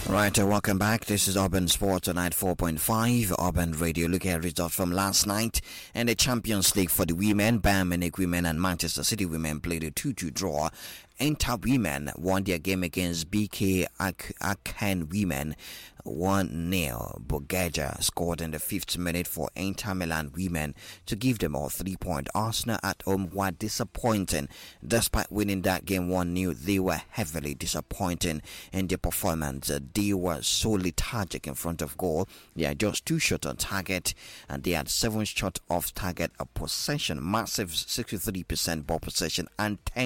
Right, welcome back. This is Urban Sport Tonight 4.5, Urban Radio. Look at results from last night and the Champions League for the women. Bayern Munich women and Manchester City women played a 2-2 draw. Inter women won their game against BK Aken women 1-0. Bogaja scored in the 5th minute for Inter Milan women to give them all 3 points. Arsenal at home were disappointing. Despite winning that game 1-0, they were heavily disappointing in their performance. They were so lethargic in front of goal. They had just 2 shots on target and they had 7 shots off target, a possession, massive 63% ball possession and 10